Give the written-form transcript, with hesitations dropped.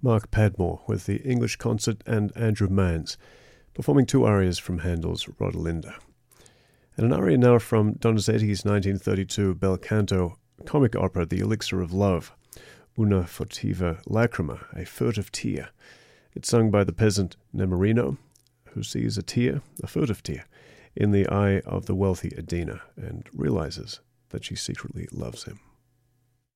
Mark Padmore with the English Concert and Andrew Manns, performing two arias from Handel's Rodelinda. And an aria now from Donizetti's 1932 bel canto comic opera The Elixir of Love, Una furtiva lacrima, a furtive tear. It's sung by the peasant Nemorino, who sees a tear, a furtive tear, in the eye of the wealthy Adina and realizes that she secretly loves him.